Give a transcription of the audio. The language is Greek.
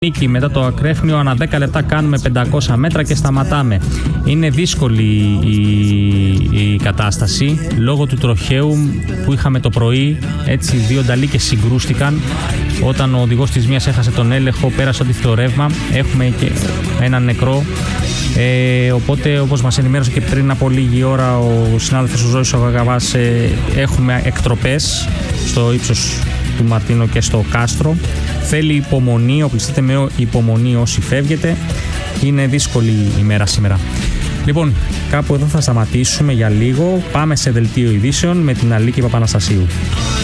Νίκη, μετά το ακρέφνιο ανά 10 λεπτά κάνουμε 500 μέτρα και σταματάμε. Είναι δύσκολη η κατάσταση λόγω του τροχαίου που είχαμε το πρωί. Έτσι, δύο νταλίκες συγκρούστηκαν. Όταν ο οδηγός της μίας έχασε τον έλεγχο, πέρασε το ρεύμα. Έχουμε και έναν νεκρό. Οπότε, όπως μας ενημέρωσε και πριν από λίγη ώρα ο συνάδελφος ο Ζώης ο Γαγαβάς, έχουμε εκτροπές στο ύψος του Μαρτίνο και στο κάστρο. Θέλει υπομονή, οπλιστείτε με υπομονή όσοι φεύγετε. Είναι δύσκολη η μέρα σήμερα. Λοιπόν, κάπου εδώ θα σταματήσουμε για λίγο. Πάμε σε δελτίο ειδήσεων με την Αλίκη Παπαναστασίου.